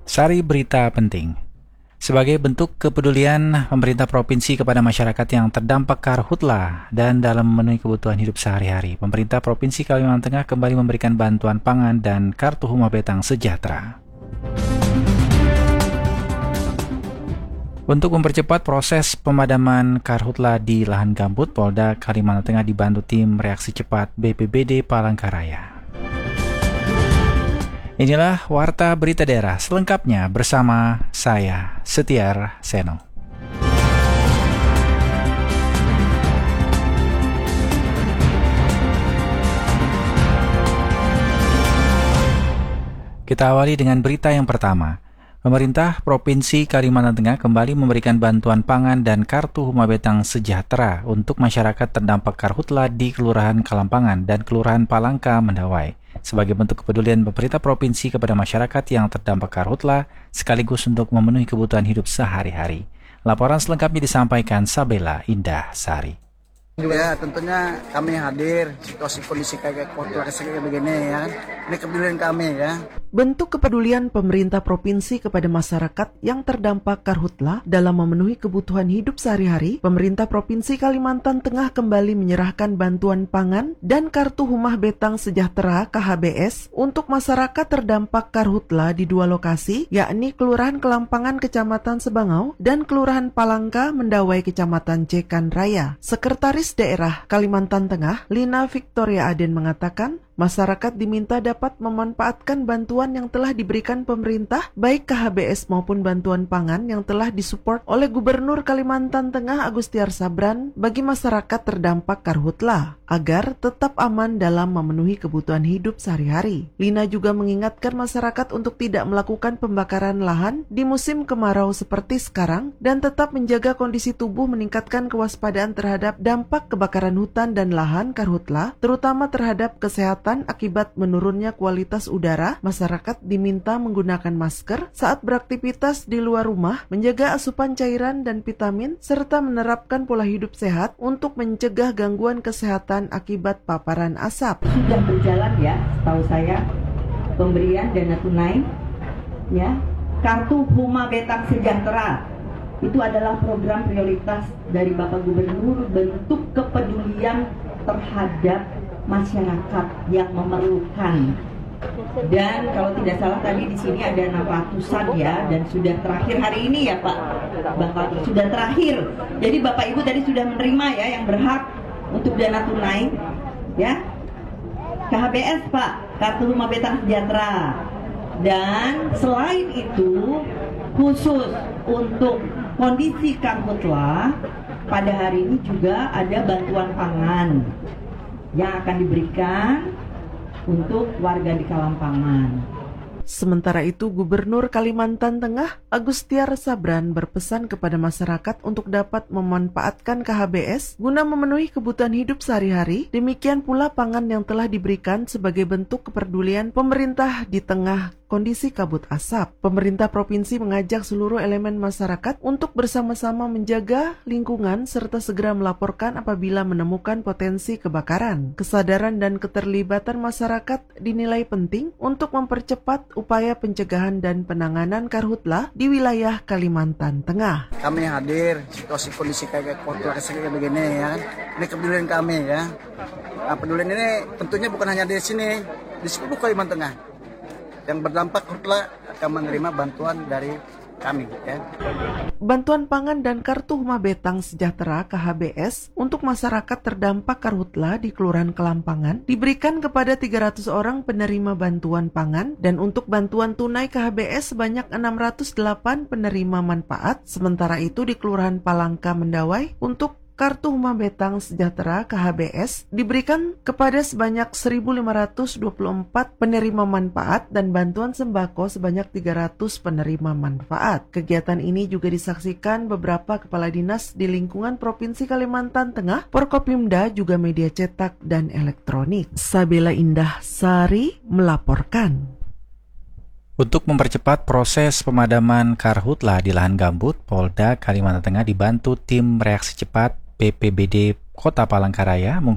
Sari berita penting. Sebagai bentuk kepedulian pemerintah provinsi kepada masyarakat yang terdampak karhutla dan dalam memenuhi kebutuhan hidup sehari-hari, pemerintah Provinsi Kalimantan Tengah kembali memberikan bantuan pangan dan kartu Rumah Betang Sejahtera. Untuk mempercepat proses pemadaman karhutla di lahan gambut, Polda Kalimantan Tengah dibantu tim reaksi cepat BPBD Palangkaraya. Inilah Warta Berita Daerah selengkapnya bersama saya, Setiar Seno. Kita awali dengan berita yang pertama. Pemerintah Provinsi Kalimantan Tengah kembali memberikan bantuan pangan dan kartu Rumah Betang Sejahtera untuk masyarakat terdampak karhutla di Kelurahan Kalampangan dan Kelurahan Palangka, Mendawai, sebagai bentuk kepedulian pemerintah provinsi kepada masyarakat yang terdampak karhutla sekaligus untuk memenuhi kebutuhan hidup sehari-hari. Laporan selengkapnya disampaikan Sabela Indah Sari. Ya, tentunya kami hadir situasi kondisi kayak begini ya. Ini kepedulian kami ya. Bentuk kepedulian pemerintah provinsi kepada masyarakat yang terdampak karhutla dalam memenuhi kebutuhan hidup sehari-hari, pemerintah Provinsi Kalimantan Tengah kembali menyerahkan bantuan pangan dan kartu Rumah Betang Sejahtera KHBS untuk masyarakat terdampak karhutla di dua lokasi, yakni Kelurahan Kelampangan Kecamatan Sebangau dan Kelurahan Palangka Mendawai Kecamatan Cekan Raya. Sekretaris Daerah Kalimantan Tengah, Lina Victoria Aden mengatakan, masyarakat diminta dapat memanfaatkan bantuan yang telah diberikan pemerintah, baik KHBS maupun bantuan pangan yang telah disupport oleh Gubernur Kalimantan Tengah Agustiar Sabran bagi masyarakat terdampak karhutla, agar tetap aman dalam memenuhi kebutuhan hidup sehari-hari. Lina juga mengingatkan masyarakat untuk tidak melakukan pembakaran lahan di musim kemarau seperti sekarang dan tetap menjaga kondisi tubuh, meningkatkan kewaspadaan terhadap dampak kebakaran hutan dan lahan karhutla, terutama terhadap kesehatan akibat menurunnya kualitas udara. Masyarakat diminta menggunakan masker saat beraktivitas di luar rumah, menjaga asupan cairan dan vitamin, serta menerapkan pola hidup sehat untuk mencegah gangguan kesehatan akibat paparan asap. Sudah berjalan ya, setahu saya, pemberian dana tunai, ya, kartu Rumah Betang Sejahtera. Itu adalah program prioritas dari Bapak Gubernur, bentuk kepedulian terhadap masyarakat yang memerlukan. Dan kalau tidak salah tadi di sini ada 600-an ya, dan sudah terakhir hari ini ya Pak Bapak, sudah terakhir. Jadi Bapak Ibu tadi sudah menerima ya yang berhak untuk dana tunai ya. KHBS Pak, kartu Rumah Betang Sejahtera. Dan selain itu khusus untuk kondisi karhutla, pada hari ini juga ada bantuan pangan yang akan diberikan untuk warga di Kalampangan. Sementara itu, Gubernur Kalimantan Tengah Agustiar Sabran berpesan kepada masyarakat untuk dapat memanfaatkan KHBS guna memenuhi kebutuhan hidup sehari-hari. Demikian pula pangan yang telah diberikan sebagai bentuk kepedulian pemerintah di tengah kondisi kabut asap. Pemerintah provinsi mengajak seluruh elemen masyarakat untuk bersama-sama menjaga lingkungan serta segera melaporkan apabila menemukan potensi kebakaran. Kesadaran dan keterlibatan masyarakat dinilai penting untuk mempercepat upaya pencegahan dan penanganan karhutla di wilayah Kalimantan Tengah. Kami hadir situasi kondisi kayak begini ya. Ini kepedulian kami ya. Nah, pedulian ini tentunya bukan hanya di sini, di seluruh Kalimantan Tengah. Yang berdampak karhutla akan menerima bantuan dari kami ya. Bantuan pangan dan kartu Rumah Betang Sejahtera KHBS untuk masyarakat terdampak karhutla di Kelurahan Kelampangan diberikan kepada 300 orang penerima bantuan pangan, dan untuk bantuan tunai KHBS sebanyak 608 penerima manfaat. Sementara itu di Kelurahan Palangka Mendawai untuk kartu Rumah Betang Sejahtera KHBS diberikan kepada sebanyak 1.524 penerima manfaat dan bantuan sembako sebanyak 300 penerima manfaat. Kegiatan ini juga disaksikan beberapa kepala dinas di lingkungan Provinsi Kalimantan Tengah, Forkopimda, juga media cetak dan elektronik. Sabela Indah Sari melaporkan. Untuk mempercepat proses pemadaman karhutla di lahan gambut, Polda Kalimantan Tengah dibantu tim reaksi cepat BPBD Kota Palangkaraya